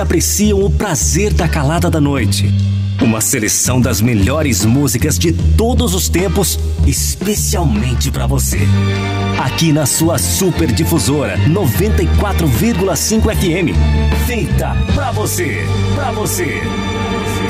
apreciam o prazer da calada da noite. Uma seleção das melhores músicas de todos os tempos, especialmente para você. Aqui na sua Super Difusora 94,5 FM. Feita pra você, pra você.